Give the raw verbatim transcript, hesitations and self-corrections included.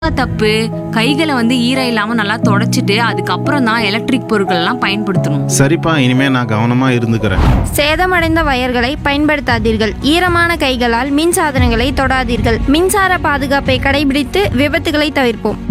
தப்பு. கைகளை வந்து ஈரம் இல்லாம நல்லா தொடச்சிட்டு அதுக்கப்புறம் தான் எலக்ட்ரிக் பொருட்கள் எல்லாம் பயன்படுத்தணும். சரிப்பா, இனிமே நான் கவனமா இருந்துக்கிறேன். சேதமடைந்த வயர்களை பயன்படுத்தாதீர்கள். ஈரமான கைகளால் மின் சாதனங்களை தொடாதீர்கள். மின்சார பாதுகாப்பை கடைபிடித்து விபத்துகளை தவிர்ப்போம்.